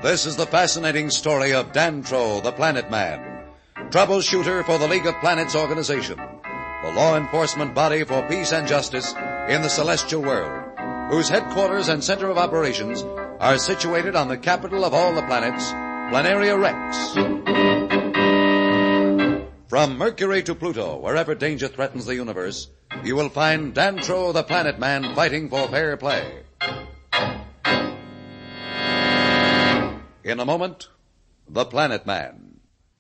This is the fascinating story of Dantro, the Planet Man, troubleshooter for the League of Planets organization, the law enforcement body for peace and justice in the celestial world, whose headquarters and center of operations are situated on the capital of all the planets, Planaria Rex. From Mercury to Pluto, wherever danger threatens the universe, you will find Dantro, the Planet Man, fighting for fair play. In a moment, the Planet Man.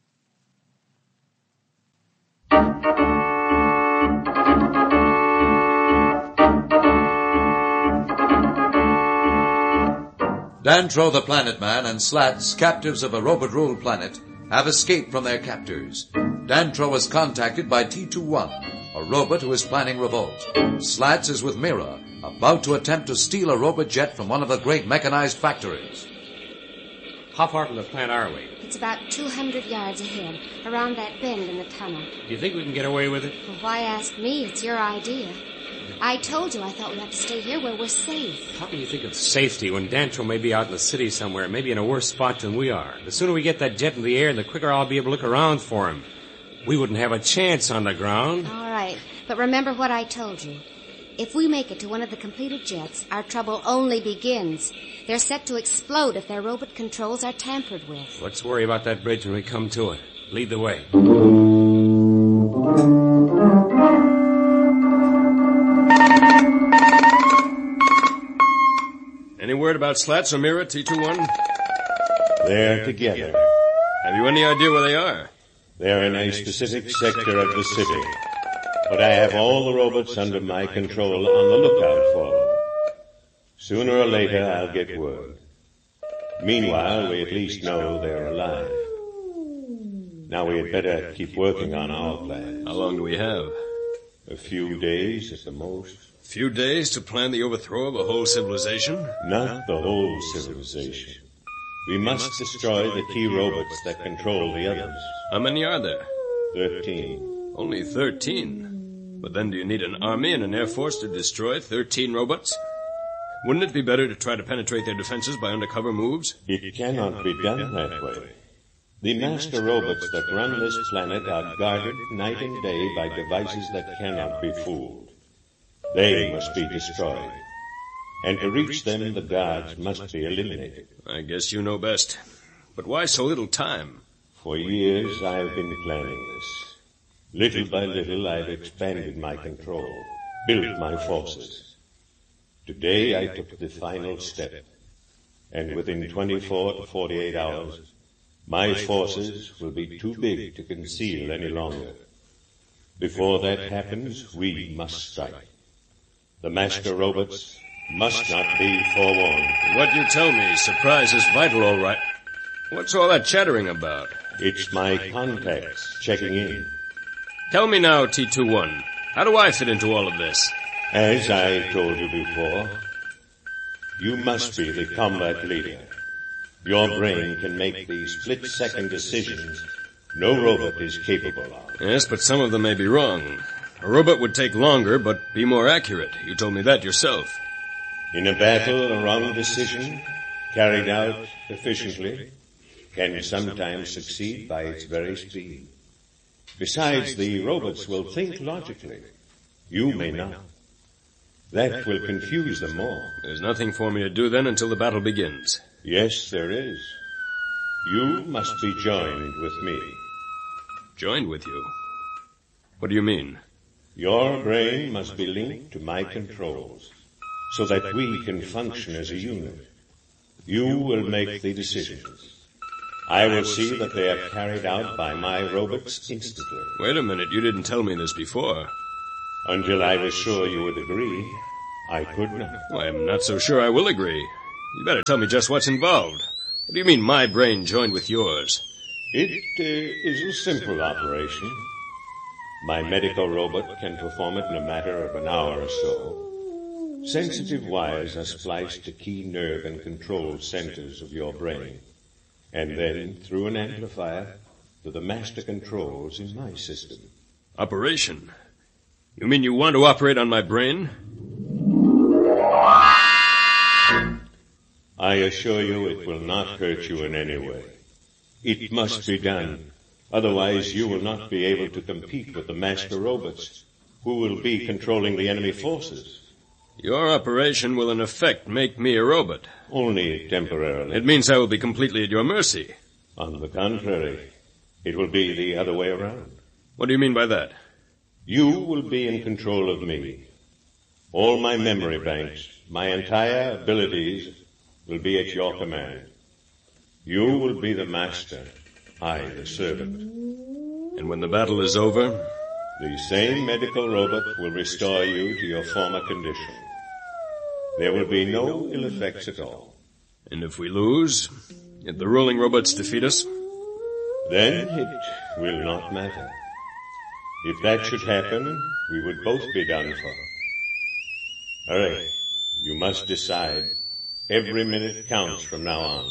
Dantro, the Planet Man, and Slats, captives of a robot-ruled planet, have escaped from their captors. Dantro was contacted by T-21, a robot who is planning revolt. Slats is with Mira, about to attempt to steal a robot jet from one of the great mechanized factories. How far from the plant are we? It's about 200 yards ahead, around that bend in the tunnel. Do you think we can get away with it? Well, why ask me? It's your idea. I told you I thought we'd have to stay here where we're safe. How can you think of safety when Dantro may be out in the city somewhere, maybe in a worse spot than we are? The sooner we get that jet in the air, the quicker I'll be able to look around for him. We wouldn't have a chance on the ground. All right, but remember what I told you. If we make it to one of the completed jets, our trouble only begins. They're set to explode if their robot controls are tampered with. Let's worry about that bridge when we come to it. Lead the way. Any word about Slats or Mira, T-21? They're together. Have you any idea where they are? They're in a specific sector of the city. But I have all the robots under my control on the lookout for them. Sooner or later, I'll get word. Meanwhile, we at least know they're alive. Now we had better keep working on our plans. How long do we have? A few days at the most. A few days to plan the overthrow of a whole civilization? Not the whole civilization. We must destroy the key robots that control the others. How many are there? 13. Only 13? But then do you need an army and an air force to destroy 13 robots? Wouldn't it be better to try to penetrate their defenses by undercover moves? It cannot be done that way. The master robots that run this planet are guarded night and day by devices that cannot be fooled. They must be destroyed. And to reach them, the guards must be eliminated. I guess you know best. But why so little time? For years I have been planning this. Little by little I've expanded my control, built my forces. Today I took the final step. And within 24 to 48 hours, my forces will be too big to conceal any longer. Before that happens, we must strike. The master robots must not be forewarned. What you tell me, surprise is vital, all right. What's all that chattering about? It's my contacts checking in. Tell me now, T-21, how do I fit into all of this? As I told you before, you must be the combat leader. Your brain can make the split-second decisions no robot is capable of. Yes, but some of them may be wrong. A robot would take longer, but be more accurate. You told me that yourself. In a battle, a wrong decision, carried out efficiently, can sometimes succeed by its very speed. Besides, the robots will think logically. You may not. That will confuse them more. There's nothing for me to do then until the battle begins. Yes, there is. You must be joined with me. Joined with you? What do you mean? Your brain must be linked to my controls, so that we can function as a unit. You will make the decisions. I will see that they are carried out by my robots instantly. Wait a minute, you didn't tell me this before. Until I was sure you would agree, I could not. Well, I'm not so sure I will agree. You better tell me just what's involved. What do you mean my brain joined with yours? It is a simple operation. My medical robot can perform it in a matter of an hour or so. Sensitive wires are spliced to key nerve and control centers of your brain, and then through an amplifier to the master controls in my system. Operation? You mean you want to operate on my brain? I assure you it will not hurt you in any way. It must be done. Otherwise you will not be able to compete with the master robots, who will be controlling the enemy forces. Your operation will in effect make me a robot. Only temporarily. It means I will be completely at your mercy. On the contrary, it will be the other way around. What do you mean by that? You will be in control of me. All my memory banks, my entire abilities will be at your command. You will be the master, I the servant. And when the battle is over? The same medical robot will restore you to your former condition. There will be no ill effects at all. And if we lose, if the ruling robots defeat us? Then it will not matter. If that should happen, we would both be done for. Hurry, you must decide. Every minute counts from now on.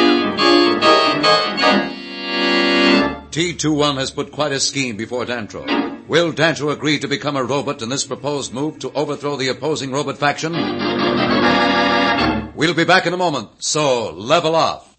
T-21 has put quite a scheme before Dantro. Will Dantro agree to become a robot in this proposed move to overthrow the opposing robot faction? We'll be back in a moment, so level off.